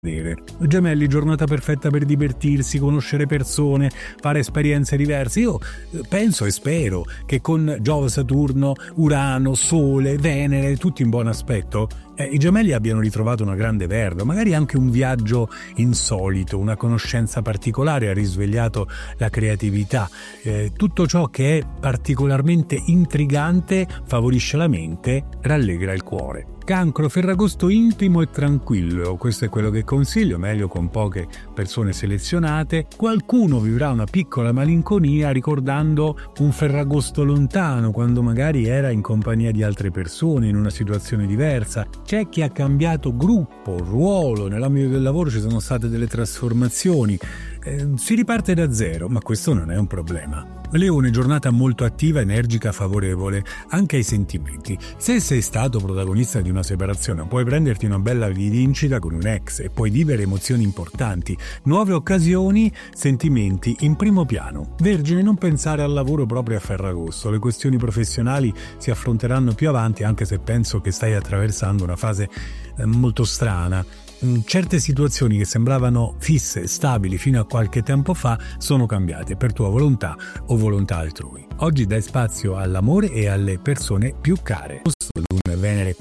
Gemelli, giornata perfetta per divertirsi, conoscere persone, fare esperienze diverse. Io penso e spero che con Giove, Saturno, Urano, Sole, Venere, tutti in buon aspetto, i gemelli abbiano ritrovato una grande verve, magari anche un viaggio insolito, una conoscenza particolare ha risvegliato la creatività. Tutto ciò che è particolarmente intrigante favorisce la mente, rallegra il cuore. Cancro, Ferragosto intimo e tranquillo, questo è quello che consiglio, meglio con poche persone selezionate. Qualcuno vivrà una piccola malinconia ricordando un Ferragosto lontano, quando magari era in compagnia di altre persone, in una situazione diversa. C'è chi ha cambiato gruppo, ruolo, nell'ambito del lavoro ci sono state delle trasformazioni. Si riparte da zero, ma questo non è un problema. Leone, giornata molto attiva, energica, favorevole anche ai sentimenti. Se sei stato protagonista di una separazione, puoi prenderti una bella rivincita con un ex e puoi vivere emozioni importanti, nuove occasioni, sentimenti in primo piano. Vergine, non pensare al lavoro proprio a Ferragosto, le questioni professionali si affronteranno più avanti, anche se penso che stai attraversando una fase molto strana. Certe situazioni che sembravano fisse, stabili fino a qualche tempo fa sono cambiate per tua volontà o volontà altrui. Oggi dai spazio all'amore e alle persone più care. Luna e Venere